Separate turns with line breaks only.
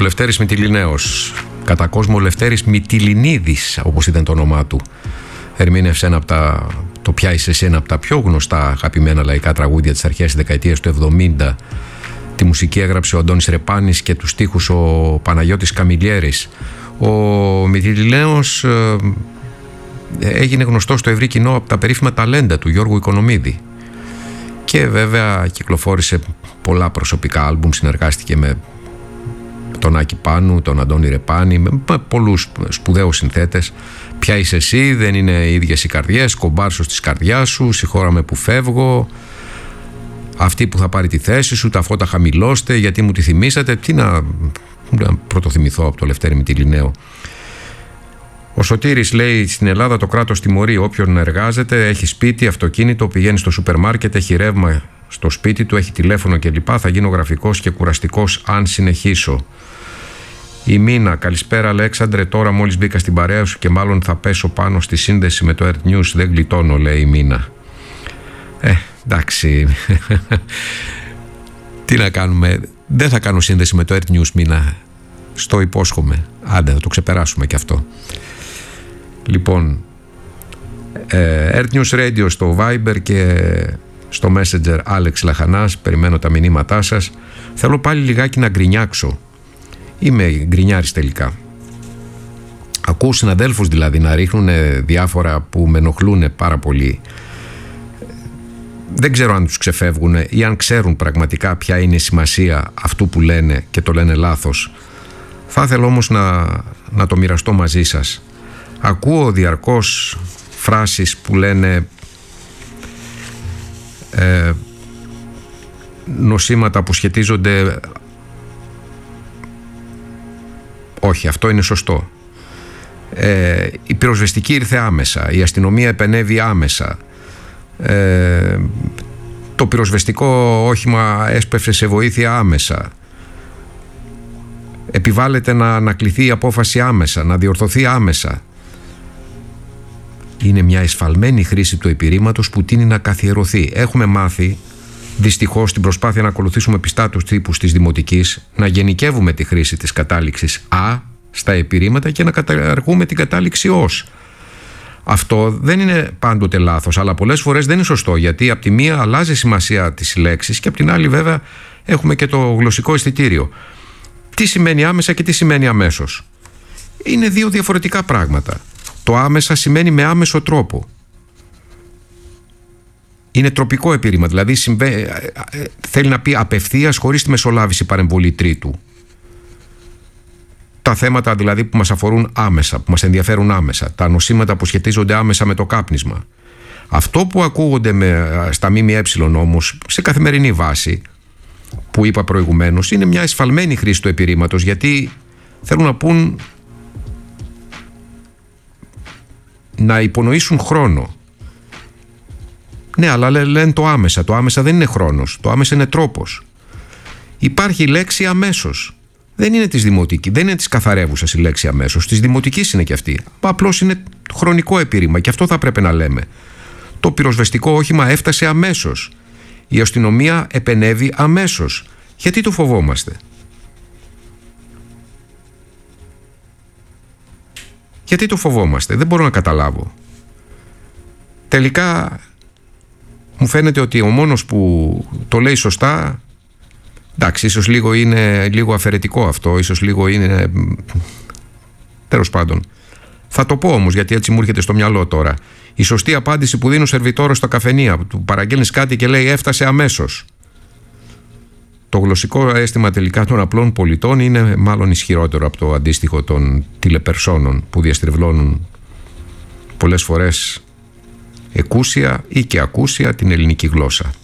Ο Λευτέρης Μυτιληναίος, κατά κόσμο Λευτέρης Μυτιληνίδης, όπως ήταν το όνομά του, ερμήνευσε το «Ποια είσαι εσύ», ένα από τα πιο γνωστά αγαπημένα λαϊκά τραγούδια της αρχαίας της δεκαετίας του 70. Τη μουσική έγραψε ο Αντώνης Ρεπάνης και τους στίχους ο Παναγιώτης Καμιλιέρης. Ο Μυτιληναίος έγινε γνωστός στο ευρύ κοινό από τα περίφημα ταλέντα του Γιώργου Οικονομίδη και βέβαια κυκλοφόρησε πολλά προσωπικά άλμπουμ, συνεργάστηκε με τον Άκη Πάνου, τον Αντώνη Ρεπάνη, με πολλούς σπουδαίους συνθέτες. «Ποια είσαι εσύ», «Δεν είναι ίδιες οι καρδιές», «Κομπάρσος της καρδιάς σου», «Συγχώραμε που φεύγω», «Αυτή που θα πάρει τη θέση σου», «Τα φώτα χαμηλώστε», «Γιατί μου τη θυμήσατε». Τι να πρωτοθυμηθώ από το Λευτέρη Μυτιληναίο. Ο Σωτήρης λέει: στην Ελλάδα το κράτος τιμωρεί όποιον εργάζεται, έχει σπίτι, αυτοκίνητο, πηγαίνει στο σούπερ μάρκετ, έχει ρεύμα στο σπίτι του, έχει τηλέφωνο κλπ. Θα γίνω γραφικός και κουραστικός αν συνεχίσω. Η Μίνα: καλησπέρα Αλέξανδρε, τώρα μόλις μπήκα στην παρέα σου και μάλλον θα πέσω πάνω στη σύνδεση με το Earth News, δεν γλιτώνω, λέει η Μίνα. Εντάξει. Τι να κάνουμε, δεν θα κάνω σύνδεση με το Earth News, Μίνα. Στο υπόσχομαι. Άντε, θα το ξεπεράσουμε και αυτό. Λοιπόν, Earth News Radio στο Viber και στο Messenger Άλεξ Λαχανάς, περιμένω τα μηνύματά σας. Θέλω πάλι λιγάκι να γκρινιάξω. Είμαι γκρινιάρης τελικά. Ακούω συναδέλφους δηλαδή να ρίχνουν διάφορα που με ενοχλούν πάρα πολύ. Δεν ξέρω αν τους ξεφεύγουν ή αν ξέρουν πραγματικά ποια είναι η σημασία αυτού που λένε και το λένε λάθος. Θα ήθελα όμως να το μοιραστώ μαζί σας. Ακούω διαρκώς φράσεις που λένε νοσήματα που σχετίζονται. Όχι, αυτό είναι σωστό. Η πυροσβεστική ήρθε άμεσα, η αστυνομία επενέβη άμεσα, το πυροσβεστικό όχημα έσπευσε σε βοήθεια άμεσα, επιβάλλεται να ανακληθεί η απόφαση άμεσα, να διορθωθεί άμεσα. Είναι μια εσφαλμένη χρήση του επιρρήματος που τείνει να καθιερωθεί. Έχουμε μάθει, δυστυχώς, στην προσπάθεια να ακολουθήσουμε πιστά τους τύπους της δημοτικής, να γενικεύουμε τη χρήση της κατάληξης «α» στα επιρρήματα και να καταργούμε την κατάληξη «ως». Αυτό δεν είναι πάντοτε λάθος, αλλά πολλές φορές δεν είναι σωστό, γιατί από τη μία αλλάζει σημασία της λέξης και από την άλλη βέβαια έχουμε και το γλωσσικό αισθητήριο. Τι σημαίνει άμεσα και τι σημαίνει αμέσως? Είναι δύο διαφορετικά πράγματα. Το άμεσα σημαίνει με άμεσο τρόπο. Είναι τροπικό επιρρήμα, δηλαδή θέλει να πει απευθείας, χωρίς τη μεσολάβηση παρεμβολή τρίτου. Τα θέματα δηλαδή που μας αφορούν άμεσα, που μας ενδιαφέρουν άμεσα, τα νοσήματα που σχετίζονται άμεσα με το κάπνισμα. Αυτό που ακούγονται στα ΜΜΕ όμως σε καθημερινή βάση, που είπα προηγουμένως, είναι μια εσφαλμένη χρήση του επιρρήματος, γιατί θέλουν να πούν να υπονοήσουν χρόνο. Ναι, αλλά λένε το άμεσα. Το άμεσα δεν είναι χρόνος. Το άμεσα είναι τρόπος. Υπάρχει η λέξη αμέσως. Δεν είναι της δημοτικής, δεν είναι της καθαρεύουσας η λέξη αμέσως. Της δημοτικής είναι και αυτή. Απλώς είναι χρονικό επιρρήμα και αυτό θα πρέπει να λέμε. Το πυροσβεστικό όχημα έφτασε αμέσως. Η αστυνομία επενέβη αμέσως. Γιατί το φοβόμαστε? Γιατί το φοβόμαστε? Δεν μπορώ να καταλάβω. Τελικά μου φαίνεται ότι ο μόνος που το λέει σωστά, εντάξει, ίσως λίγο είναι λίγο αφαιρετικό αυτό, ίσως λίγο είναι, τέλος πάντων. Θα το πω όμως, γιατί έτσι μου έρχεται στο μυαλό τώρα. Η σωστή απάντηση που δίνει ο σερβιτόρος στα καφενεία, του παραγγέλνεις κάτι και λέει έφτασε αμέσως. Το γλωσσικό αίσθημα τελικά των απλών πολιτών είναι μάλλον ισχυρότερο από το αντίστοιχο των τηλεπερσόνων που διαστρεβλώνουν πολλές φορές εκούσια ή και ακούσια την ελληνική γλώσσα.